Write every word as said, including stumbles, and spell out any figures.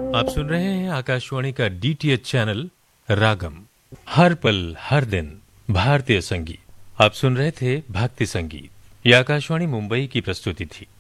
आप सुन रहे हैं आकाशवाणी का डीटीएच चैनल रागम। हर पल हर दिन भारतीय संगीत। आप सुन रहे थे भक्ति संगीत। यह आकाशवाणी मुंबई की प्रस्तुति थी।